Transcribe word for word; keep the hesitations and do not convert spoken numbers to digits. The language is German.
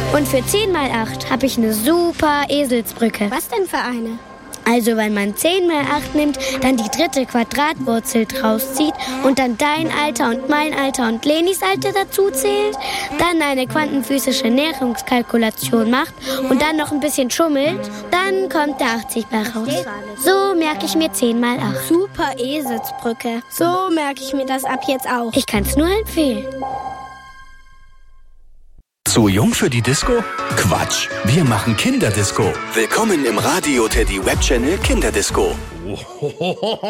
Und für zehn mal acht habe ich eine super Eselsbrücke. Was denn für eine? Also wenn man zehn mal acht nimmt, dann die dritte Quadratwurzel draus zieht und dann dein Alter und mein Alter und Lenis Alter dazu zählt, dann eine quantenphysische Näherungskalkulation macht und dann noch ein bisschen schummelt, dann kommt der achtzig bei raus. So merke ich mir zehn mal acht. Super Eselsbrücke. So merke ich mir das ab jetzt auch. Ich kann es nur empfehlen. Zu jung für die Disco? Quatsch, wir machen Kinderdisco. Willkommen im Radio Teddy Webchannel Kinderdisco.